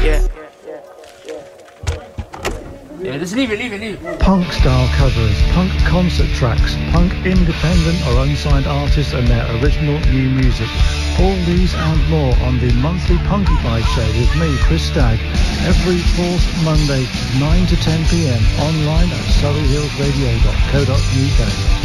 Yeah, just leave it. Punk style covers, punk concert tracks, punk independent or unsigned artists and their original new music. All these and more on the monthly Punkified show with me, Chris Stagg, every fourth Monday, 9 to 10 p.m. online at surreyhillsradio.co.uk.